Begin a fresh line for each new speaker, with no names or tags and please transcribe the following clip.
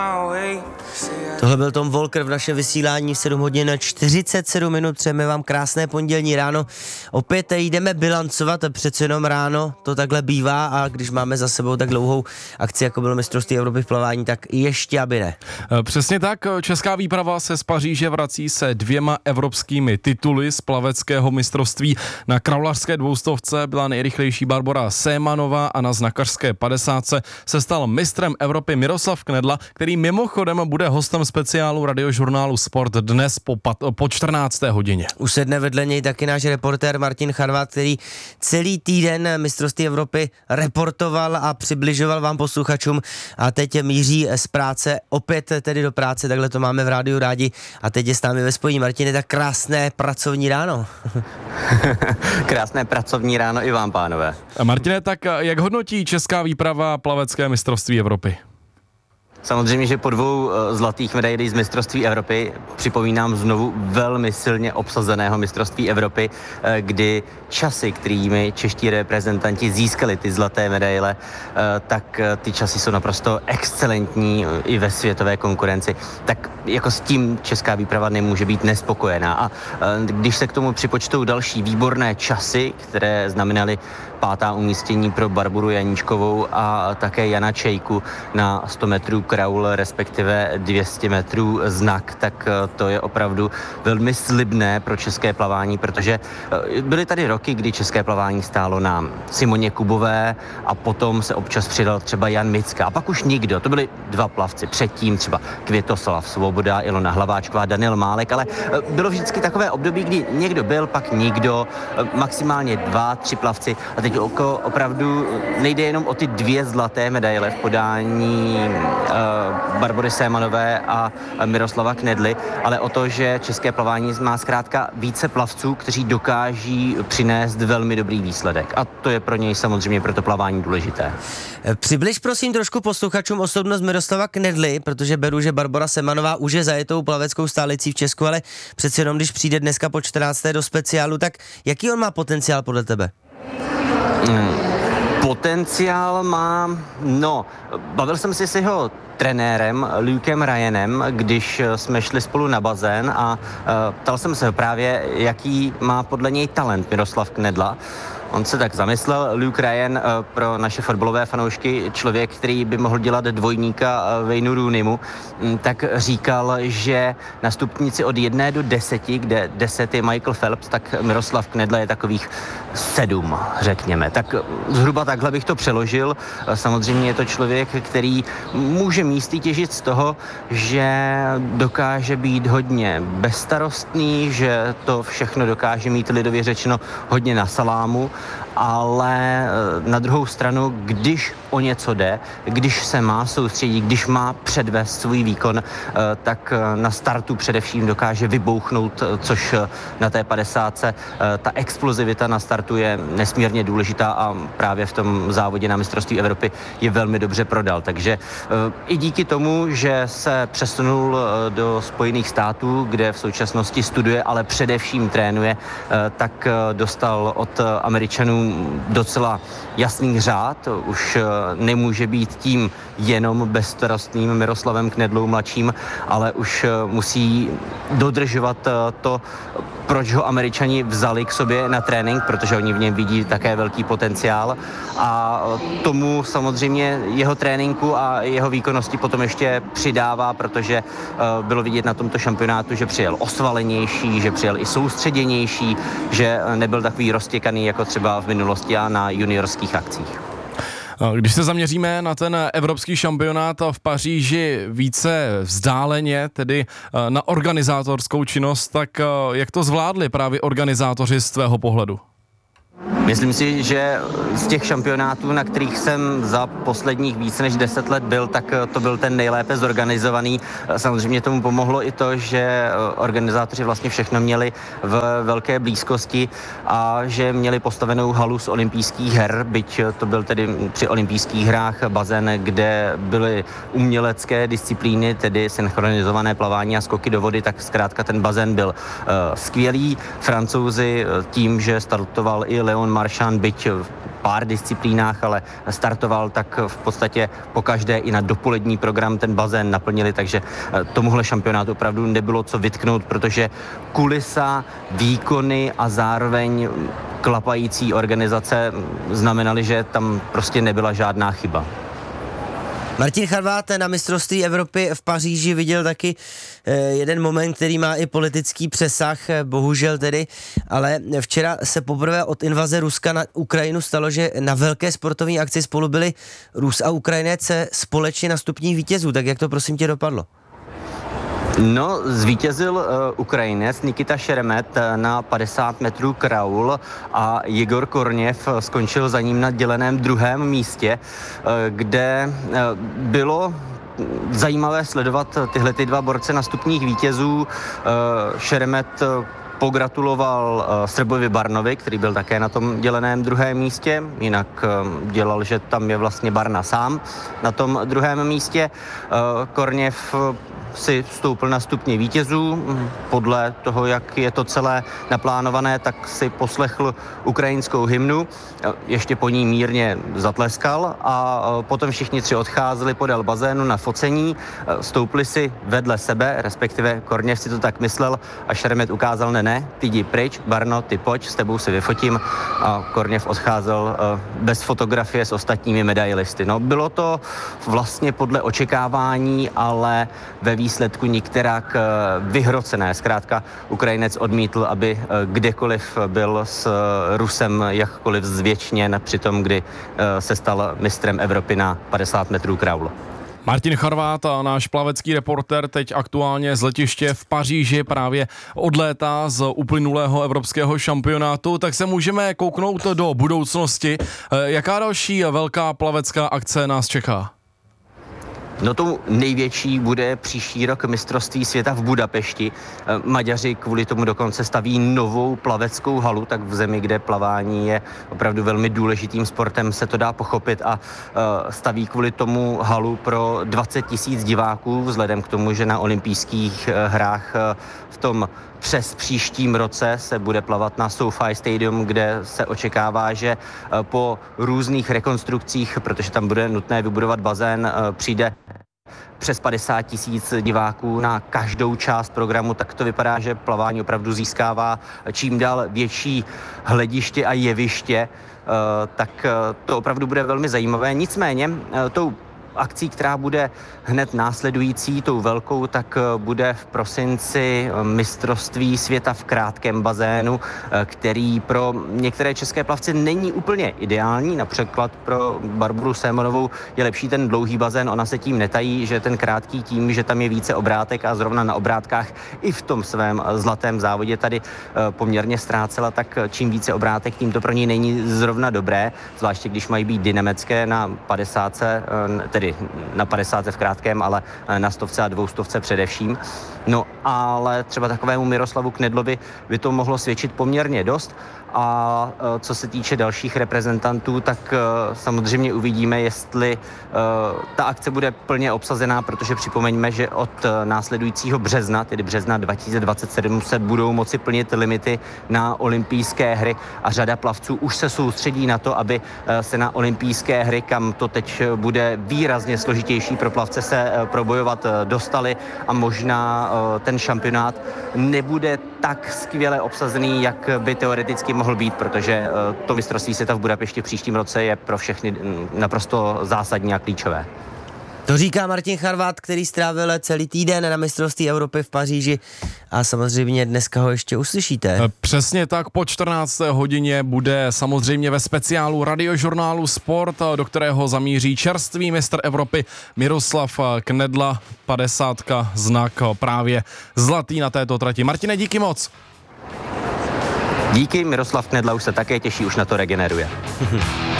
Tohle byl Tom Walker v našem vysílání v 7 hodin 47 minut. Přejeme vám krásné pondělní ráno. Opět jdeme bilancovat, přece jenom ráno to takhle bývá a když máme za sebou tak dlouhou akci, jako bylo mistrovství Evropy v plavání, tak ještě aby ne.
Přesně tak, česká výprava se z Paříže vrací se 2 evropskými tituly z plaveckého mistrovství. Na kraulařské 200 byla nejrychlejší Barbora Sémanová a na znakařské 50 se stal mistrem Evropy Miroslav Knedla, který mimochodem bude hostem speciálu radiožurnálu Sport dnes po 14. hodině.
Už sedne vedle něj taky náš reportér Martin Charvat, který celý týden mistrovství Evropy reportoval a přibližoval vám posluchačům a teď míří z práce opět tedy do práce, takhle to máme v rádiu rádi a teď je s námi ve spojení. Martine, tak krásné pracovní ráno.
Krásné pracovní ráno i vám, pánové.
Martine, tak jak hodnotí česká výprava plavecké mistrovství Evropy?
Samozřejmě, že po 2 zlatých medailí z mistrovství Evropy připomínám znovu velmi silně obsazeného mistrovství Evropy, kdy časy, kterými čeští reprezentanti získali ty zlaté medaile, tak ty časy jsou naprosto excelentní i ve světové konkurenci. Tak jako s tím česká výprava nemůže být nespokojená. A když se k tomu připočtou další výborné časy, které znamenaly 5. umístění pro Barboru Janíčkovou a také Jana Čejku na 100 metrů kraul, respektive 200 metrů znak, tak to je opravdu velmi slibné pro české plavání, protože byly tady roky, kdy české plavání stálo na Simoně Kubové a potom se občas přidal třeba Jan Micka a pak už nikdo. To byli 2 plavci. Předtím třeba Květoslav Svoboda, Ilona Hlaváčková, Daniel Málek, ale bylo vždycky takové období, kdy někdo byl, pak nikdo, maximálně 2, 3 plavci a teď opravdu nejde jenom o ty 2 zlaté medaile v podání Barbory Sémanové a Miroslava Knedly, ale o to, že české plavání má zkrátka více plavců, kteří dokáží přinést velmi dobrý výsledek. A to je pro něj samozřejmě pro to plavání důležité.
Přibliž prosím trošku posluchačům osobnost Miroslava Knedly, protože beru, že Barbora Sémanová už je zajetou plaveckou stálicí v Česku, ale přeci jenom, když přijde dneska po 14. do speciálu, tak jaký on má potenciál podle tebe?
Potenciál má, bavil jsem si s jeho trenérem Lukem Ryanem, když jsme šli spolu na bazén a ptal jsem se ho právě, jaký má podle něj talent Miroslav Knedla. On se tak zamyslel, Luke Ryan, pro naše fotbalové fanoušky, člověk, který by mohl dělat dvojníka Wayne Rooneymu, tak říkal, že na stupnici od 1 do 10, kde 10 je Michael Phelps, tak Miroslav Knedla je takových 7, řekněme. Tak zhruba takhle bych to přeložil. Samozřejmě je to člověk, který může místy těžit z toho, že dokáže být hodně bezstarostný, že to všechno dokáže mít lidově řečeno hodně na salámu, ale na druhou stranu, když o něco jde, když se má soustředit, když má předvést svůj výkon, tak na startu především dokáže vybouchnout, což na té 50 ta explozivita na startu je nesmírně důležitá a právě v tom závodě na mistrovství Evropy je velmi dobře prodal. Takže i díky tomu, že se přesunul do Spojených států, kde v současnosti studuje, ale především trénuje, tak dostal od Američanů docela jasný řád. Už nemůže být tím jenom bezstarostným Miroslavem Knedlou mladším, ale už musí dodržovat to, proč ho Američani vzali k sobě na trénink, protože oni v něm vidí také velký potenciál a tomu samozřejmě jeho tréninku a jeho výkonnosti potom ještě přidává, protože bylo vidět na tomto šampionátu, že přijel osvalenější, že přijel i soustředěnější, že nebyl takový roztěkaný jako třeba v minulosti a na juniorských akcích.
Když se zaměříme na ten evropský šampionát v Paříži více vzdáleně, tedy na organizátorskou činnost, tak jak to zvládli právě organizátoři z tvého pohledu?
Myslím si, že z těch šampionátů, na kterých jsem za posledních více než 10 let byl, tak to byl ten nejlépe zorganizovaný. Samozřejmě tomu pomohlo i to, že organizátoři vlastně všechno měli v velké blízkosti a že měli postavenou halu z olympijských her, byť to byl tedy při olympijských hrách bazén, kde byly umělecké disciplíny, tedy synchronizované plavání a skoky do vody, tak zkrátka ten bazén byl skvělý. Francouzi tím, že startoval i Leon Marchand, byť pár disciplínách, ale startoval, tak v podstatě po každé i na dopolední program ten bazén naplnili, takže tomuhle šampionátu opravdu nebylo co vytknout, protože kulisa, výkony a zároveň klapající organizace znamenaly, že tam prostě nebyla žádná chyba.
Martin Charvát na mistrovství Evropy v Paříži viděl taky jeden moment, který má i politický přesah, bohužel tedy, ale včera se poprvé od invaze Ruska na Ukrajinu stalo, že na velké sportovní akci spolu byli Rus a Ukrajinec společně na stupních vítězů. Tak jak to prosím tě dopadlo?
No, zvítězil Ukrajinec Nikita Šeremet na 50 metrů kraul a Jegor Korněv skončil za ním na děleném druhém místě, kde bylo zajímavé sledovat tyhle dva borce na stupních vítězů. Šeremet pogratuloval Srbovi Barnovi, který byl také na tom děleném druhém místě, jinak dělal, že tam je vlastně Barna sám na tom druhém místě. Korněv si vstoupil na stupně vítězů. Podle toho, jak je to celé naplánované, tak si poslechl ukrajinskou hymnu, ještě po ní mírně zatleskal a potom všichni tři odcházeli podél bazénu na focení, stoupli si vedle sebe, respektive Korněv si to tak myslel a Šeremet ukázal, ne, ty jdi pryč, Barno, ty pojď, s tebou si vyfotím a Korněv odcházel bez fotografie s ostatními medailisty. No, bylo to vlastně podle očekávání, ale ve výsledku nikterak vyhrocené. Zkrátka Ukrajinec odmítl, aby kdekoliv byl s Rusem jakkoliv zvěčněn při tom, kdy se stal mistrem Evropy na 50 metrů kraul.
Martin Charvát, náš plavecký reporter, teď aktuálně z letiště v Paříži právě odlétá z uplynulého evropského šampionátu, tak se můžeme kouknout do budoucnosti. Jaká další velká plavecká akce nás čeká?
No tou největší bude příští rok mistrovství světa v Budapešti. Maďaři kvůli tomu dokonce staví novou plaveckou halu, tak v zemi, kde plavání je opravdu velmi důležitým sportem, se to dá pochopit a staví kvůli tomu halu pro 20 000 diváků, vzhledem k tomu, že na olympijských hrách v tom přes příštím roce se bude plavat na SoFi Stadium, kde se očekává, že po různých rekonstrukcích, protože tam bude nutné vybudovat bazén, přijde přes 50 000 diváků na každou část programu, tak to vypadá, že plavání opravdu získává čím dál větší hlediště a jeviště, tak to opravdu bude velmi zajímavé. Nicméně tou akcí, která bude hned následující, tou velkou, tak bude v prosinci mistrovství světa v krátkém bazénu, který pro některé české plavce není úplně ideální. Například pro Barboru Sémonovou je lepší ten dlouhý bazén, ona se tím netají, že ten krátký tím, že tam je více obrátek a zrovna na obrátkách i v tom svém zlatém závodě tady poměrně ztrácela, tak čím více obrátek, tím to pro ní není zrovna dobré, zvláště když mají být dynamické na 50, tedy na 50 v krátkém, ale na 100 a 200 především. No ale třeba takovému Miroslavu Knedlovi by to mohlo svědčit poměrně dost. A co se týče dalších reprezentantů, tak samozřejmě uvidíme, jestli ta akce bude plně obsazená, protože připomeňme, že od následujícího března, tedy března 2027, se budou moci plnit limity na olympijské hry a řada plavců už se soustředí na to, aby se na olympijské hry, kam to teď bude výrazně složitější pro plavce se probojovat, dostali a možná ten šampionát nebude tak skvěle obsazený, jak by teoreticky mohl být, protože to mistrovství světa v Budapešti v příštím roce je pro všechny naprosto zásadní a klíčové.
To říká Martin Charvát, který strávil celý týden na mistrovství Evropy v Paříži a samozřejmě dneska ho ještě uslyšíte.
Přesně tak, po 14. hodině bude samozřejmě ve speciálu radiožurnálu Sport, do kterého zamíří čerstvý mistr Evropy Miroslav Knedla, 50 znak právě zlatý na této trati. Martine, díky moc.
Díky, Miroslav Knedla už se také těší, už na to regeneruje.